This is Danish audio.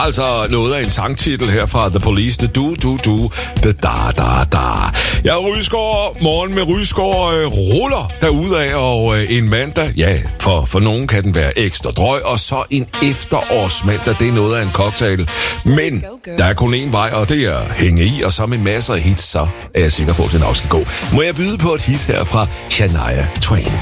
altså noget af en sangtitel her fra The Police. The du, the da. Ja, Rydsgaard, morgen med Rydsgaard ruller derudad, og en mandag, ja, for nogen kan den være ekstra drøg, og så en efterårsmandag, det er noget af en cocktail. Men der er kun én vej, og det er hænge i, og så med masser af hits, så er jeg sikker på, at det nok skal gå. Må jeg byde på et hit her fra Shania Twain?